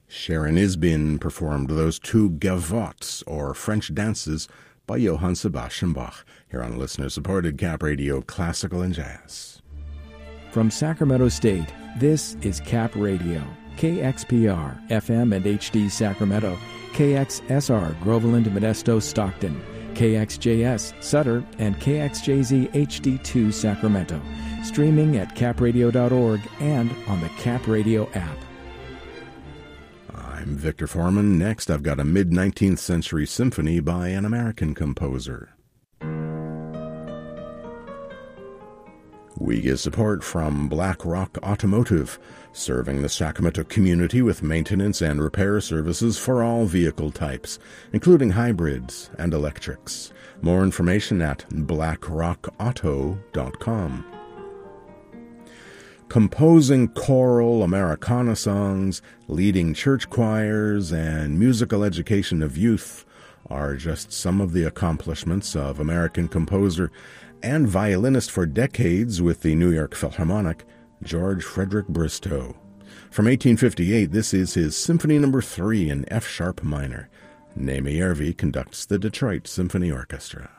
Sharon Isbin performed those two gavottes, or French dances, by Johann Sebastian Bach, here on listener-supported Cap Radio Classical and Jazz. From Sacramento State, this is Cap Radio, KXPR, FM and HD Sacramento, KXSR, Groveland, Modesto, Stockton, KXJS, Sutter, and KXJZ HD2 Sacramento, streaming at capradio.org and on the Cap Radio app. I'm Victor Foreman. Next, I've got a mid-19th century symphony by an American composer. We get support from Black Rock Automotive, serving the Sacramento community with maintenance and repair services for all vehicle types, including hybrids and electrics. More information at blackrockauto.com. Composing choral Americana songs, leading church choirs, and musical education of youth are just some of the accomplishments of American composer and violinist for decades with the New York Philharmonic, George Frederick Bristow. From 1858, this is his Symphony No. 3 in F-sharp minor. Naomi Järvi conducts the Detroit Symphony Orchestra.